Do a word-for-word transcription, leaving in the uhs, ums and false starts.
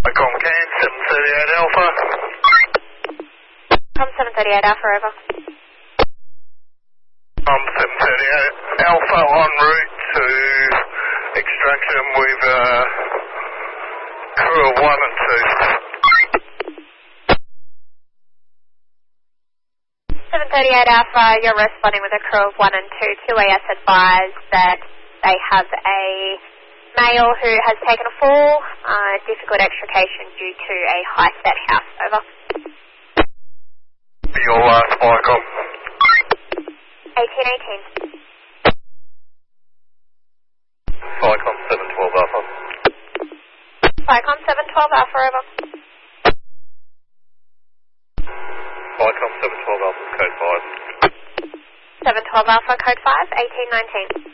Icon Can, seven thirty-eight Alpha. Com seven thirty-eight Alpha, over. Com seven thirty-eight Alpha en route to extraction with uh, crew of one and two. seven thirty-eight Alpha, you're responding with a crew of one and two. two A S advised that they have a male who has taken a fall, uh, difficult extrication due to a high set house, over. Your last Icon. eighteen eighteen. Icon seven twelve Alpha. Icon seven twelve Alpha, over. Icon seven twelve Alpha, code five. seven twelve Alpha, code five, eighteen nineteen.